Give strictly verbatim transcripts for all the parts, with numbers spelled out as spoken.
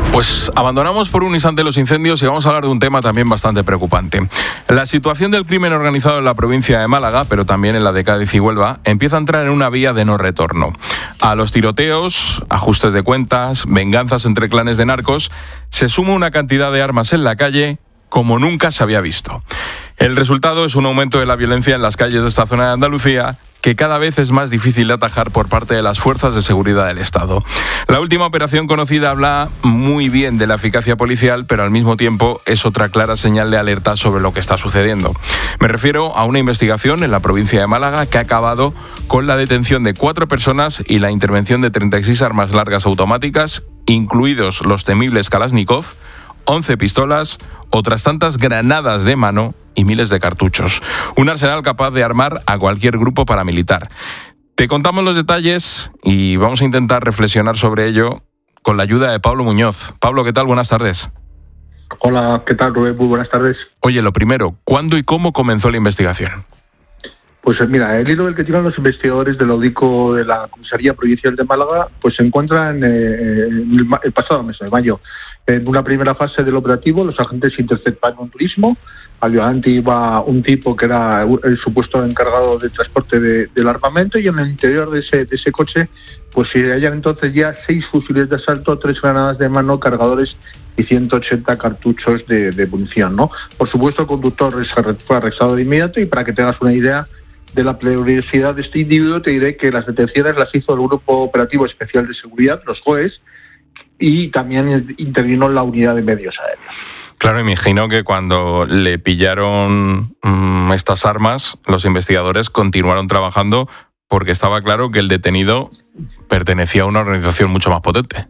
Pues abandonamos por un instante los incendios y vamos a hablar de un tema también bastante preocupante. La situación del crimen organizado en la provincia de Málaga, pero también en la de Cádiz y Huelva, empieza a entrar en una vía de no retorno. A los tiroteos, ajustes de cuentas, venganzas entre clanes de narcos, se suma una cantidad de armas en la calle como nunca se había visto. El resultado es un aumento de la violencia en las calles de esta zona de Andalucía, que cada vez es más difícil de atajar por parte de las fuerzas de seguridad del Estado. La última operación conocida habla muy bien de la eficacia policial, pero al mismo tiempo es otra clara señal de alerta sobre lo que está sucediendo. Me refiero a una investigación en la provincia de Málaga que ha acabado con la detención de cuatro personas y la intervención de treinta y seis armas largas automáticas, incluidos los temibles Kalashnikov, once pistolas, otras tantas granadas de mano y miles de cartuchos. Un arsenal capaz de armar a cualquier grupo paramilitar. Te contamos los detalles y vamos a intentar reflexionar sobre ello con la ayuda de Pablo Muñoz. Pablo, ¿qué tal? Buenas tardes. Hola, ¿qué tal, Rubén? Muy buenas tardes. Oye, lo primero, ¿cuándo y cómo comenzó la investigación? Pues mira, el hilo del que tiran los investigadores del AUDICO de la Comisaría Provincial de Málaga pues se encuentra en, eh, en el pasado mes de mayo. En una primera fase del operativo, los agentes interceptaron un turismo. Al volante iba un tipo que era el supuesto encargado de transporte de, del armamento, y en el interior de ese, de ese coche pues se hallan entonces ya seis fusiles de asalto, tres granadas de mano, cargadores y ciento ochenta cartuchos de, de munición, ¿no? Por supuesto, el conductor fue arrestado de inmediato, y para que tengas una idea de la peligrosidad de este individuo, te diré que las detenciones las hizo el Grupo Operativo Especial de Seguridad, los G O E S, y también intervino la Unidad de Medios Aéreos. Claro, imagino que cuando le pillaron mmm, estas armas, los investigadores continuaron trabajando porque estaba claro que el detenido pertenecía a una organización mucho más potente.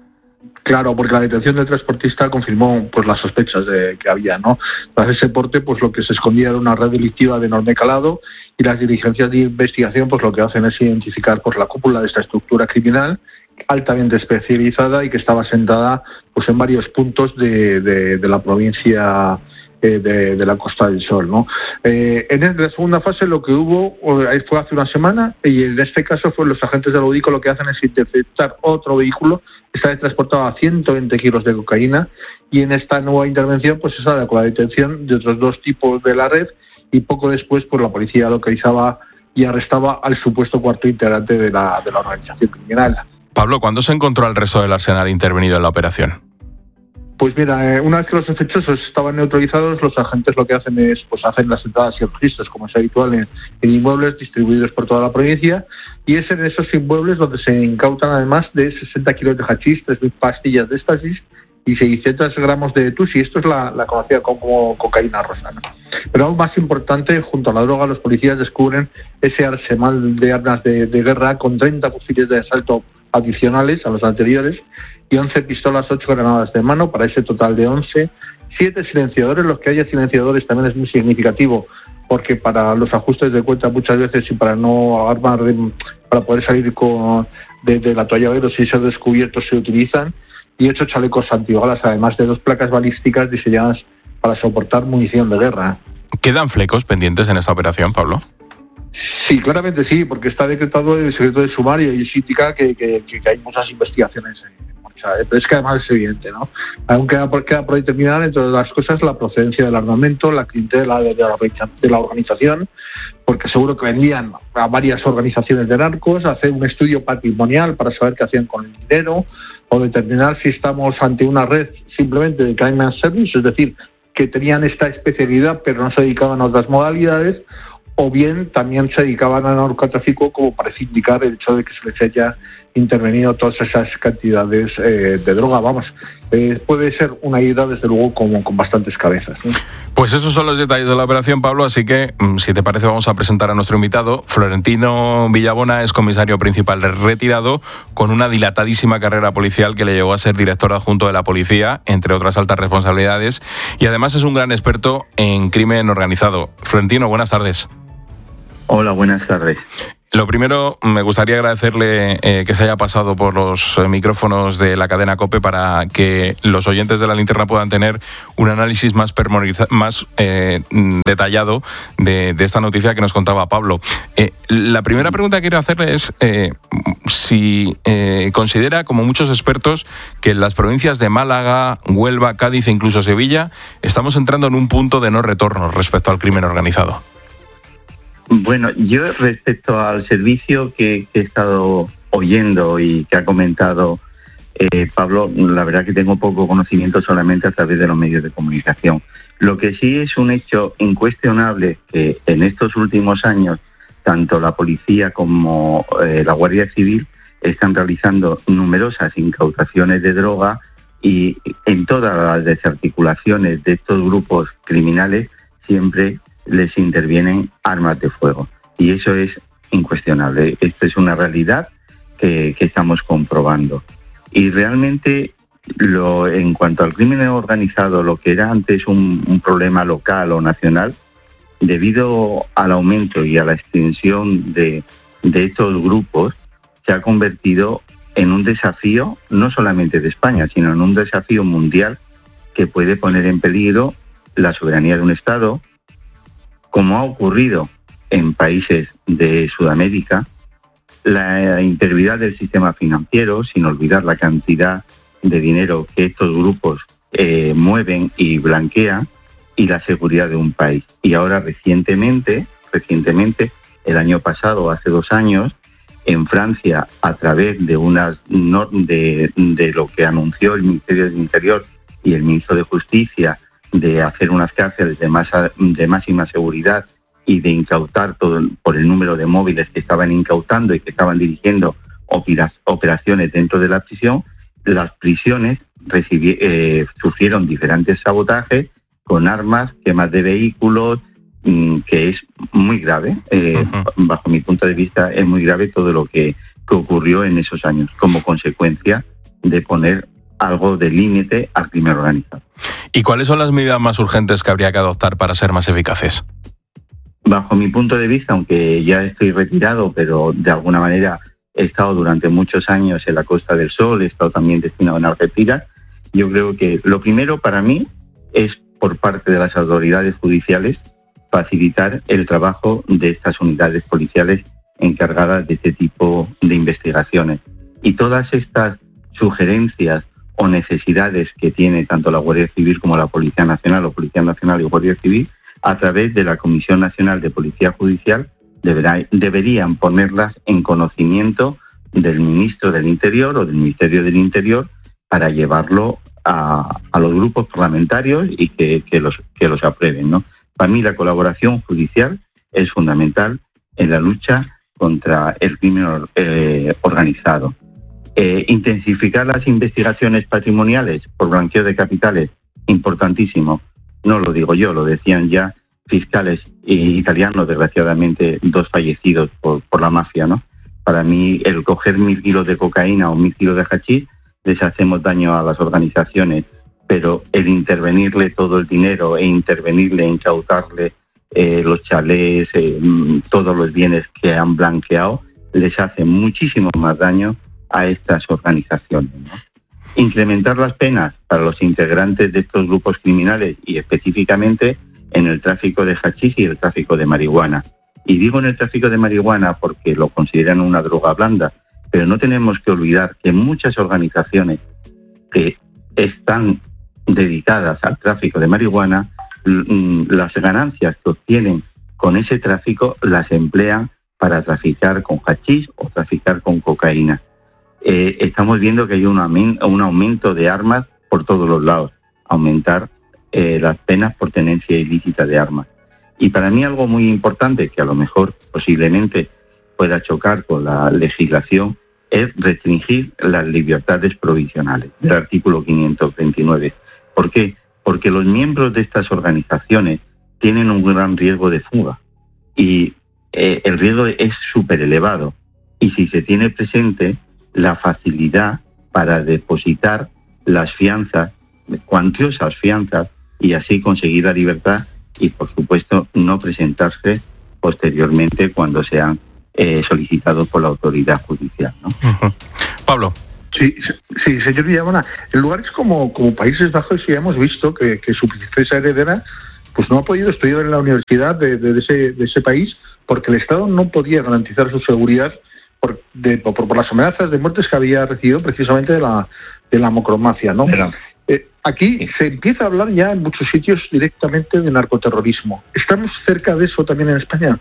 Claro, porque la detención del transportista confirmó pues las sospechas de que había, ¿no? Tras ese porte, pues lo que se escondía era una red delictiva de enorme calado, y las diligencias de investigación pues lo que hacen es identificar pues la cúpula de esta estructura criminal altamente especializada y que estaba sentada pues en varios puntos de, de, de la provincia eh, de, de la Costa del Sol, ¿no? Eh, en la segunda fase lo que hubo eh, fue hace una semana, y en este caso fue los agentes del AUDICO lo que hacen es interceptar otro vehículo. Esta vez transportaba ciento veinte kilos de cocaína, y en esta nueva intervención pues se sale con la detención de otros dos tipos de la red, y poco después pues la policía localizaba y arrestaba al supuesto cuarto integrante de la, de la organización criminal. Pablo, ¿cuándo se encontró el resto del arsenal intervenido en la operación? Pues mira, eh, una vez que los sospechosos estaban neutralizados, los agentes lo que hacen es pues hacen las entradas y registros, como es habitual en, en inmuebles distribuidos por toda la provincia, y es en esos inmuebles donde se incautan además de sesenta kilos de hachís, tres mil pastillas de éxtasis y seiscientos gramos de tusi. Esto es la, la conocida como cocaína rosa, ¿no? Pero aún más importante, junto a la droga, los policías descubren ese arsenal de armas de, de guerra con treinta fusiles de asalto adicionales a los anteriores y once pistolas, ocho granadas de mano, para ese total de once, siete silenciadores. Los que haya silenciadores también es muy significativo, porque para los ajustes de cuenta muchas veces y para no armar, para poder salir con, de, de la atolladero si ser descubiertos, se utilizan, y ocho chalecos antibalas, además de dos placas balísticas diseñadas para soportar munición de guerra. ¿ ¿Quedan flecos pendientes en esta operación, Pablo? Sí, claramente sí, porque está decretado el secreto de sumario y eso indica que, que, que hay muchas investigaciones en marcha. Pero es que además es evidente, ¿no? Aún queda por, queda por determinar, entre las cosas, la procedencia del armamento, la clientela de la, de la organización, porque seguro que vendían a varias organizaciones de narcos, hacer un estudio patrimonial para saber qué hacían con el dinero, o determinar si estamos ante una red simplemente de crime and service, es decir, que tenían esta especialidad pero no se dedicaban a otras modalidades, o bien también se dedicaban al narcotráfico, como parece indicar el hecho de que se les haya intervenido todas esas cantidades eh, de droga. Vamos, eh, puede ser una idea, desde luego, como con bastantes cabezas, ¿no? Pues esos son los detalles de la operación, Pablo, así que, si te parece, vamos a presentar a nuestro invitado. Florentino Villabona es comisario principal retirado, con una dilatadísima carrera policial que le llevó a ser director adjunto de la policía, entre otras altas responsabilidades, y además es un gran experto en crimen organizado. Florentino, buenas tardes. Hola, buenas tardes. Lo primero, me gustaría agradecerle eh, que se haya pasado por los eh, micrófonos de la cadena COPE para que los oyentes de La Linterna puedan tener un análisis más, más eh, detallado de, de esta noticia que nos contaba Pablo. Eh, la primera pregunta que quiero hacerle es eh, si eh, considera, como muchos expertos, que en las provincias de Málaga, Huelva, Cádiz e incluso Sevilla estamos entrando en un punto de no retorno respecto al crimen organizado. Bueno, yo respecto al servicio que, que he estado oyendo y que ha comentado eh, Pablo, la verdad que tengo poco conocimiento, solamente a través de los medios de comunicación. Lo que sí es un hecho incuestionable que en estos últimos años tanto la policía como eh, la Guardia Civil están realizando numerosas incautaciones de droga, y en todas las desarticulaciones de estos grupos criminales siempre les intervienen armas de fuego. Y eso es incuestionable. Esto es una realidad que, que estamos comprobando. Y realmente, lo, en cuanto al crimen organizado, lo que era antes un, un problema local o nacional, debido al aumento y a la extensión de, de estos grupos, se ha convertido en un desafío no solamente de España, sino en un desafío mundial que puede poner en peligro la soberanía de un Estado, como ha ocurrido en países de Sudamérica, la integridad del sistema financiero, sin olvidar la cantidad de dinero que estos grupos eh, mueven y blanquean, y la seguridad de un país. Y ahora recientemente, recientemente, el año pasado, hace dos años, en Francia, a través de unas de, de lo que anunció el Ministerio del Interior y el Ministro de Justicia, de hacer unas cárceles de, masa, de máxima seguridad y de incautar todo por el número de móviles que estaban incautando y que estaban dirigiendo operaciones dentro de la prisión, las prisiones recibi, eh, sufrieron diferentes sabotajes con armas, quemas de vehículos, que es muy grave. Eh, uh-huh. Bajo mi punto de vista es muy grave todo lo que, que ocurrió en esos años como consecuencia de poner algo de límite al crimen organizado. ¿Y cuáles son las medidas más urgentes que habría que adoptar para ser más eficaces? Bajo mi punto de vista, aunque ya estoy retirado, pero de alguna manera he estado durante muchos años en la Costa del Sol, he estado también destinado en Algeciras, yo creo que lo primero para mí es, por parte de las autoridades judiciales, facilitar el trabajo de estas unidades policiales encargadas de este tipo de investigaciones. Y todas estas sugerencias o necesidades que tiene tanto la Guardia Civil como la Policía Nacional o Policía Nacional y Guardia Civil, a través de la Comisión Nacional de Policía Judicial, deberá, deberían ponerlas en conocimiento del Ministro del Interior o del Ministerio del Interior para llevarlo a, a los grupos parlamentarios y que, que, los, que los aprueben, ¿no? Para mí la colaboración judicial es fundamental en la lucha contra el crimen eh, organizado. Eh, intensificar las investigaciones patrimoniales por blanqueo de capitales, importantísimo. No lo digo yo, lo decían ya fiscales italianos, desgraciadamente dos fallecidos por, por la mafia, ¿no? Para mí, el coger mil kilos de cocaína o mil kilos de hachís, les hacemos daño a las organizaciones, pero el intervenirle todo el dinero e intervenirle, incautarle eh, los chalés, eh, todos los bienes que han blanqueado, les hace muchísimo más daño a estas organizaciones, ¿no? Incrementar las penas para los integrantes de estos grupos criminales y específicamente en el tráfico de hachís y el tráfico de marihuana. Y digo en el tráfico de marihuana porque lo consideran una droga blanda, pero no tenemos que olvidar que muchas organizaciones que están dedicadas al tráfico de marihuana, las ganancias que obtienen con ese tráfico las emplean para traficar con hachís o traficar con cocaína. Eh, estamos viendo que hay un, aumento, un aumento de armas por todos los lados, aumentar eh, las penas por tenencia ilícita de armas. Y para mí algo muy importante, que a lo mejor posiblemente pueda chocar con la legislación, es restringir las libertades provisionales del artículo quinientos veintinueve. ¿Por qué? Porque los miembros de estas organizaciones tienen un gran riesgo de fuga y eh, el riesgo es súper elevado. Y si se tiene presente la facilidad para depositar las fianzas, cuantiosas fianzas, y así conseguir la libertad y, por supuesto, no presentarse posteriormente cuando sean eh, solicitados por la autoridad judicial, ¿no? Uh-huh. Pablo. Sí, sí, señor Villabona, en lugares como, como Países Bajos ya hemos visto que, que su princesa heredera pues no ha podido estudiar en la universidad de, de, de, ese, de ese país porque el Estado no podía garantizar su seguridad por, de, por, por las amenazas de muertes que había recibido precisamente de la, de la mocromacia, ¿no? Pero, eh, aquí se empieza a hablar ya en muchos sitios directamente de narcoterrorismo. ¿Estamos cerca de eso también en España?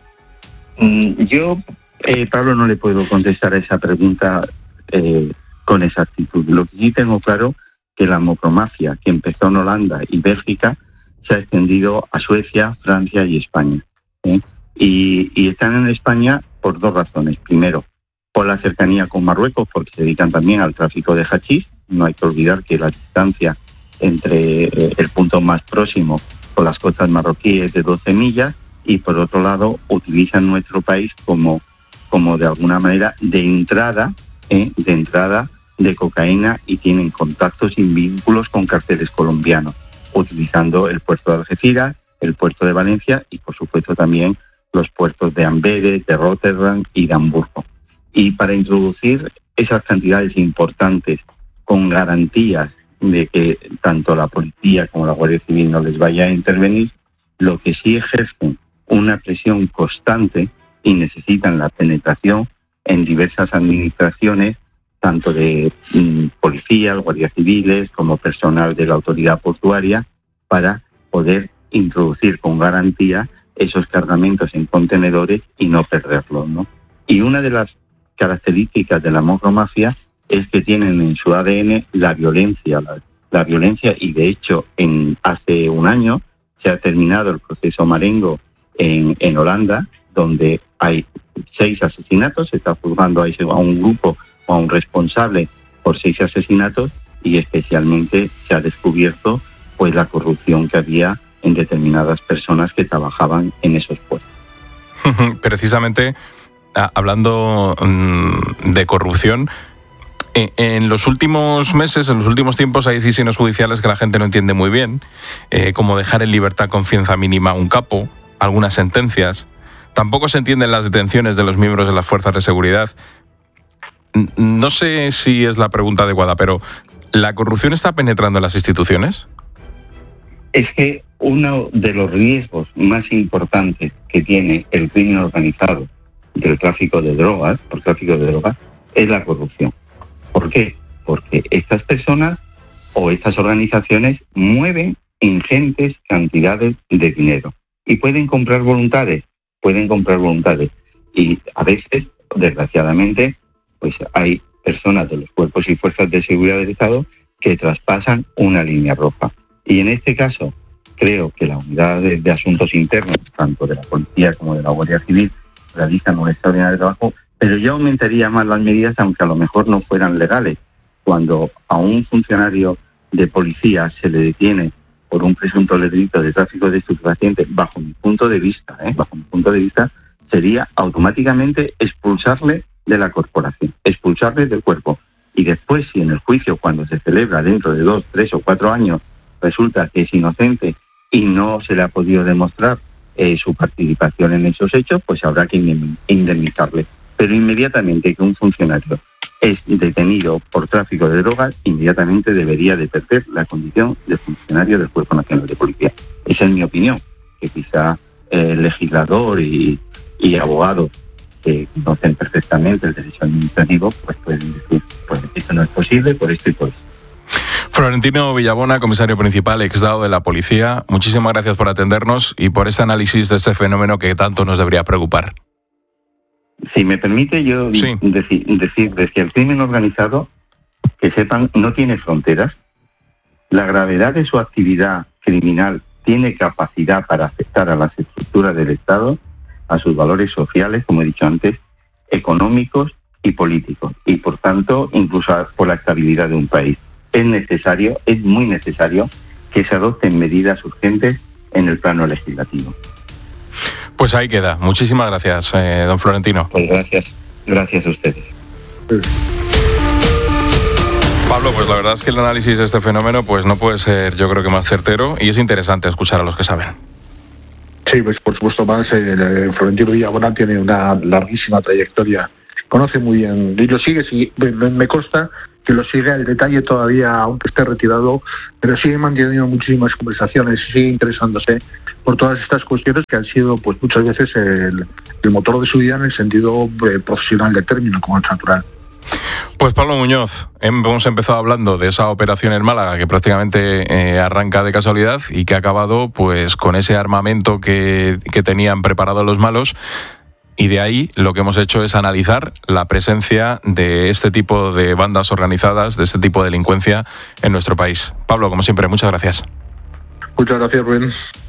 Mm, yo, eh, Pablo, no le puedo contestar a esa pregunta eh, con exactitud. Lo que sí tengo claro que la mocromacia, que empezó en Holanda y Bélgica, se ha extendido a Suecia, Francia y España. ¿eh? Y, y están en España por dos razones. Primero, por la cercanía con Marruecos, porque se dedican también al tráfico de hachís. No hay que olvidar que la distancia entre eh, el punto más próximo con las costas marroquíes de doce millas, y por otro lado utilizan nuestro país como, como de alguna manera de entrada, ¿eh? de entrada de cocaína, y tienen contactos y vínculos con carteles colombianos, utilizando el puerto de Algeciras, el puerto de Valencia y por supuesto también los puertos de Amberes, de Rotterdam y de Hamburgo. Y para introducir esas cantidades importantes con garantías de que tanto la policía como la Guardia Civil no les vaya a intervenir, lo que sí ejercen una presión constante y necesitan la penetración en diversas administraciones, tanto de mm, policías, guardias civiles, como personal de la autoridad portuaria, para poder introducir con garantía esos cargamentos en contenedores y no perderlos, ¿no? Y una de las características de la mocromafia es que tienen en su A D N la violencia, la, la violencia, y de hecho en hace un año se ha terminado el proceso Marengo en, en Holanda, donde hay seis asesinatos, se está juzgando a, ese, a un grupo o a un responsable por seis asesinatos, y especialmente se ha descubierto pues la corrupción que había en determinadas personas que trabajaban en esos puestos. Precisamente, hablando de corrupción, en los últimos meses, en los últimos tiempos, hay decisiones judiciales que la gente no entiende muy bien, eh, como dejar en libertad con fianza mínima a un capo, algunas sentencias. Tampoco se entienden las detenciones de los miembros de las fuerzas de seguridad. No sé si es la pregunta adecuada, pero ¿la corrupción está penetrando en las instituciones? Es que uno de los riesgos más importantes que tiene el crimen organizado del tráfico de drogas, por tráfico de drogas, es la corrupción. ¿Por qué? Porque estas personas o estas organizaciones mueven ingentes cantidades de dinero y pueden comprar voluntades, pueden comprar voluntades. Y a veces, desgraciadamente, pues hay personas de los cuerpos y fuerzas de seguridad del Estado que traspasan una línea roja. Y en este caso, creo que la unidad de, de asuntos internos, tanto de la policía como de la Guardia Civil, realizan un extraordinario trabajo, pero yo aumentaría más las medidas, aunque a lo mejor no fueran legales. Cuando a un funcionario de policía se le detiene por un presunto delito de tráfico de estupefacientes, bajo mi punto de vista, ¿eh? bajo mi punto de vista, sería automáticamente expulsarle de la corporación, expulsarle del cuerpo. Y después, si en el juicio, cuando se celebra dentro de dos, tres o cuatro años, resulta que es inocente y no se le ha podido demostrar eh, su participación en esos hechos, pues habrá que indemnizarle. Pero inmediatamente que un funcionario es detenido por tráfico de drogas, inmediatamente debería de perder la condición de funcionario del Cuerpo Nacional de Policía. Esa es mi opinión, que quizá eh, el legislador y, y abogado que conocen perfectamente el derecho administrativo, pues pueden decir, pues esto no es posible por esto y por esto. Florentino Villabona, comisario principal, exdado de la policía, muchísimas gracias por atendernos y por este análisis de este fenómeno que tanto nos debería preocupar. Si me permite yo sí. decir, decir que el crimen organizado, que sepan, no tiene fronteras. La gravedad de su actividad criminal tiene capacidad para afectar a las estructuras del Estado, a sus valores sociales, como he dicho antes, económicos y políticos, y por tanto incluso por la estabilidad de un país. Es necesario, es muy necesario que se adopten medidas urgentes en el plano legislativo. Pues ahí queda. Muchísimas gracias, eh, don Florentino. Pues gracias, gracias a ustedes. Pablo, pues la verdad es que el análisis de este fenómeno pues no puede ser, yo creo que más certero, y es interesante escuchar a los que saben. Sí, pues por supuesto, más eh, Florentino Villabona tiene una larguísima trayectoria, conoce muy bien y lo sigue, sí, me, me consta que lo sigue al detalle todavía, aunque esté retirado, pero sigue manteniendo muchísimas conversaciones, sigue interesándose por todas estas cuestiones que han sido pues muchas veces el, el motor de su vida en el sentido eh, profesional del término, como es natural. Pues Pablo Muñoz, hemos empezado hablando de esa operación en Málaga que prácticamente eh, arranca de casualidad y que ha acabado pues con ese armamento que, que tenían preparado los malos, y de ahí lo que hemos hecho es analizar la presencia de este tipo de bandas organizadas, de este tipo de delincuencia en nuestro país. Pablo, como siempre, muchas gracias. Muchas gracias, Rubén.